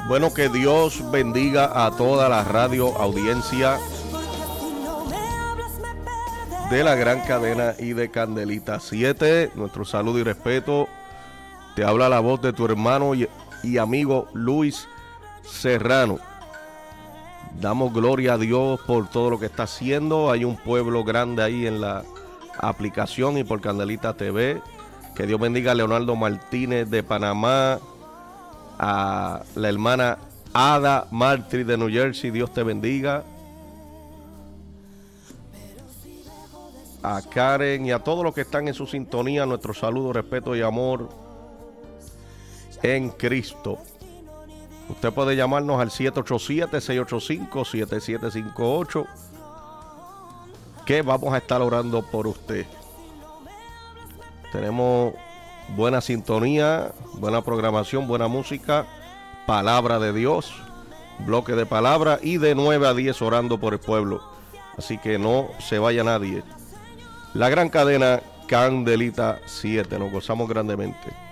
Bueno, que Dios bendiga a toda la radio audiencia de la gran cadena y de Candelita 7. Nuestro saludo y respeto. Te habla la voz de tu hermano y amigo Luis Serrano. Damos gloria a Dios por todo lo que está haciendo. Hay un pueblo grande ahí en la aplicación y por Candelita TV. Que Dios bendiga a Leonardo Martínez de Panamá, a la hermana Ada Martri de New Jersey, Dios te bendiga. A Karen y a todos los que están en su sintonía, nuestro saludo, respeto y amor en Cristo. Usted puede llamarnos al 787-685-7758, que vamos a estar orando por usted. Tenemos buena sintonía, buena programación, buena música, palabra de Dios, bloque de palabra y de 9 a 10 orando por el pueblo. Así que no se vaya nadie. La gran cadena Candelita 7, nos gozamos grandemente.